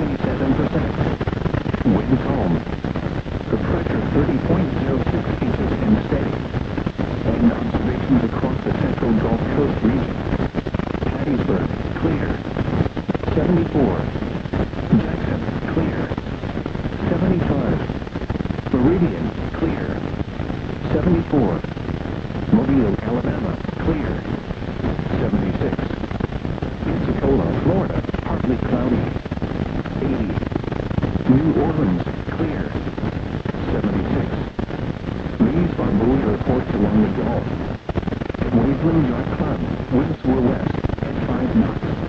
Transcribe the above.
27%. Wind calm. The pressure 30.06 inches and steady. And observations across the central Gulf Coast region. Hattiesburg, clear. 74. Jackson, clear. 75. Meridian, clear. 74. Mobile, Alabama, clear. 76. Pensacola, Florida, partly cloudy. 80. New Orleans, clear. 76. These are buoy reports along the Gulf. Waveland Yacht Club, winds were west at 5 knots.